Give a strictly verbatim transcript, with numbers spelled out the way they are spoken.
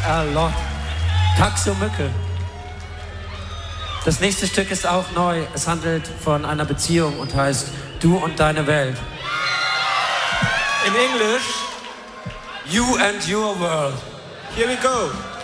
a lot. Taxo Mücke. Das nächste Stück ist auch neu. Es handelt von einer Beziehung und heißt Du und deine Welt. In English, You and Your World. Here we go.